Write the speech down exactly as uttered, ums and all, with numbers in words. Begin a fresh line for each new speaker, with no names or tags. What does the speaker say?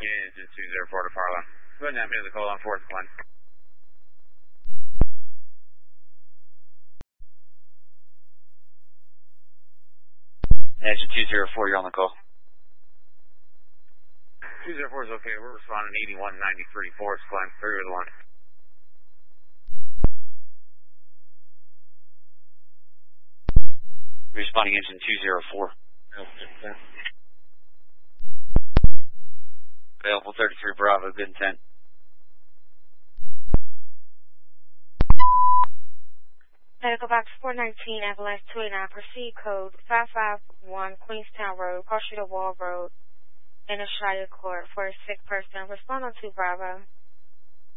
Yeah, it's two zero four to Farland. Go ahead and have me to the call on fourth one.
Engine two zero four, you're on the call.
two zero four is okay. We're responding eighty-one ninety-three. Forest Glen, three with one.
Responding engine two zero four. Available thirty-three Bravo, good intent.
Medical Box four nineteen, Avalanche two eighty-nine, proceed code five five one, Queenstown Road, Partial Wall Road, in a Shire Court for a sick person. Respond on two Bravo.